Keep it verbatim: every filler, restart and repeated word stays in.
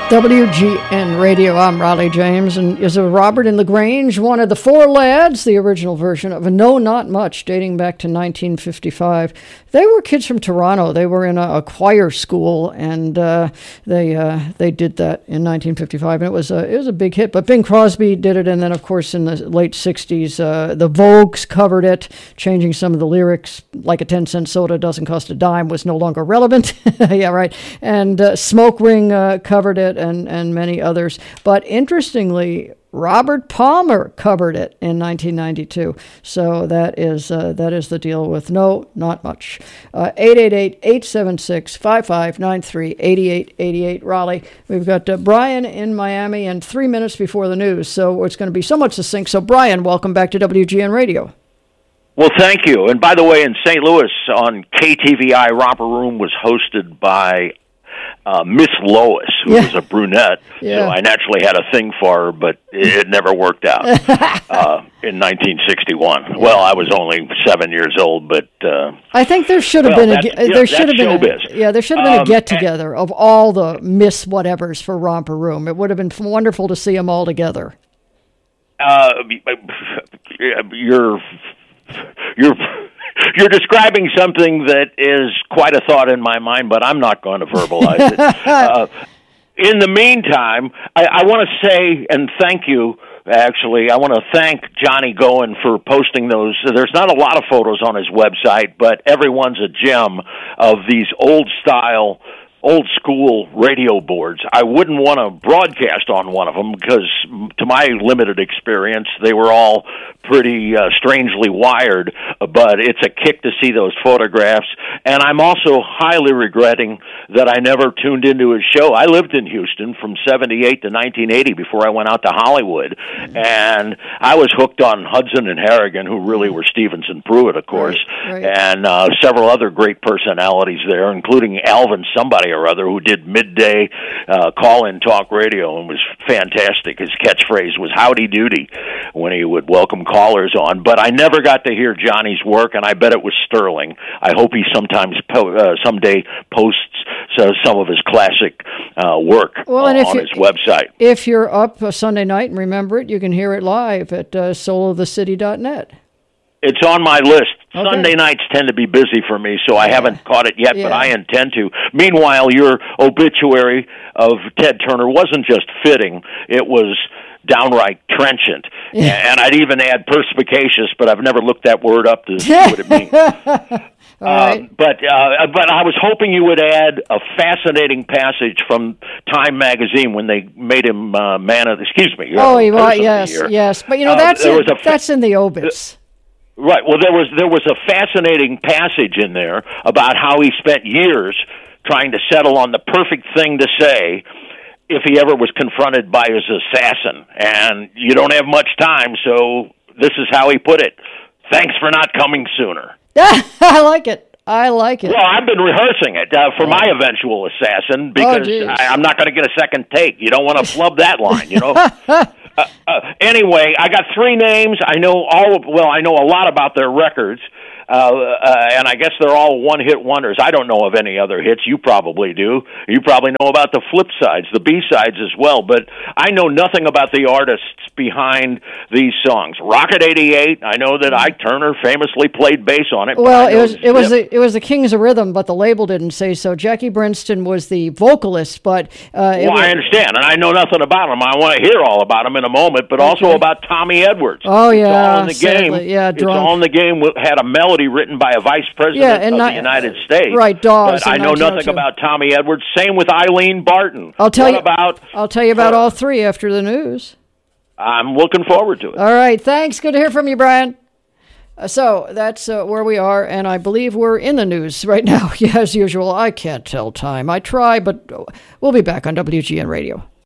W G N Radio, I'm Raleigh James, and is a Robert in LaGrange, one of the Four Lads, the original version of a No Not Much, dating back to nineteen fifty-five. They were kids from Toronto. They were in a, a choir school, and uh, they uh, they did that in nineteen fifty-five, and it was a it was a big hit. But Bing Crosby did it, and then of course in the late sixties, uh, the Vogues covered it, changing some of the lyrics. Like a ten cent soda doesn't cost a dime was no longer relevant. Yeah, right. And uh, Smoke Ring uh, covered it, and and many others. But interestingly, Robert Palmer covered it in nineteen ninety-two. So that is uh, that is the deal with No Not Much. Uh, eight eight eight, eight seven six, five five nine three, eight eight eight eight Raleigh. We've got uh, Brian in Miami and three minutes before the news. So it's going to be somewhat succinct. So Brian, welcome back to W G N Radio. Well, thank you. And by the way, in Saint Louis on K T V I, Romper Room was hosted by Uh, Miss Lois, who yeah. was a brunette, yeah. so I naturally had a thing for her, but it never worked out uh, in nineteen sixty-one. Yeah. Well, I was only seven years old, but uh, I think there should have well, been a that's, there yeah, should have been showbiz. a, yeah there should have been um, a get together of all the Miss whatevers for Romper Room. It would have been wonderful to see them all together. Uh, you're you're. You're describing something that is quite a thought in my mind, but I'm not going to verbalize it. Uh, in the meantime, I, I want to say and thank you, actually. I want to thank Johnny Goen for posting those. There's not a lot of photos on his website, but everyone's a gem of these old-style old-school radio boards. I wouldn't want to broadcast on one of them because, to my limited experience, they were all pretty uh, strangely wired, but it's a kick to see those photographs. And I'm also highly regretting that I never tuned into his show. I lived in Houston from seventy-eight to nineteen eighty before I went out to Hollywood, and I was hooked on Hudson and Harrigan, who really were Stevens and Pruitt, of course, right, right. and uh, several other great personalities there, including Alvin somebody or other, who did midday uh, call-in talk radio and was fantastic. His catchphrase was "Howdy Doody" when he would welcome callers on. But I never got to hear Johnny's work, and I bet it was sterling. I hope he sometimes po- uh, someday posts uh, some of his classic uh, work well, uh, and if on you, his website. If you're up a Sunday night and remember it, you can hear it live at uh, soul of the city dot net. It's on my list. Okay. Sunday nights tend to be busy for me, so I yeah. haven't caught it yet, yeah. but I intend to. Meanwhile, your obituary of Ted Turner wasn't just fitting, it was downright trenchant. Yeah. And I'd even add perspicacious, but I've never looked that word up to see what it means. All right. Uh, but uh, but I was hoping you would add a fascinating passage from Time magazine when they made him uh, man of, excuse me. Oh, uh, he was, person yes, of the year. yes. But, you know, Uh, that's, there in, was a fa- that's in the obits. Right. Well, there was there was a fascinating passage in there about how he spent years trying to settle on the perfect thing to say if he ever was confronted by his assassin. And you don't have much time, so this is how he put it. Thanks for not coming sooner. I like it. I like it. Well, I've been rehearsing it uh, for my eventual assassin because oh, I, I'm not going to get a second take. You don't want to flub that line, you know? Uh, uh, anyway, I got three names. I know all of, well, I know a lot about their records, uh, uh, and I guess they're all one-hit wonders. I don't know of any other hits. You probably do. You probably know about the flip sides, the B-sides as well, but I know nothing about the artists behind these songs. Rocket eighty-eight, I know that Ike Turner famously played bass on it. Well, it was it was the, it was the Kings of Rhythm, but the label didn't say so. Jackie Brinston was the vocalist, but uh, well, was, I understand, and I know nothing about him. I want to hear all about him in a moment, but okay. also about Tommy Edwards. Oh yeah, it's all in the sadly, game. yeah, it's drunk. all in the game. Had a melody written by a vice president yeah, and of not, the United States. Right, Dawes. But I know nothing about Tommy Edwards. Same with Eileen Barton. I'll tell what you about. I'll tell you about her? all three after the news. I'm looking forward to it. All right, thanks. Good to hear from you, Brian. Uh, so that's uh, where we are, and I believe we're in the news right now. Yeah, as usual, I can't tell time. I try, but we'll be back on W G N Radio.